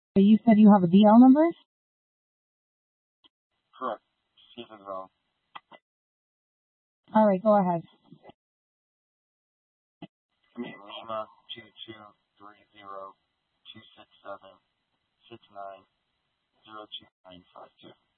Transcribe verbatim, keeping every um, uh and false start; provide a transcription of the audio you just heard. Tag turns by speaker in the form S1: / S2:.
S1: You said you have a D L number?
S2: Correct. C as in wrong.
S1: All right, go ahead.
S2: I mean, Lima two two three zero two six seven six nine zero two nine five two.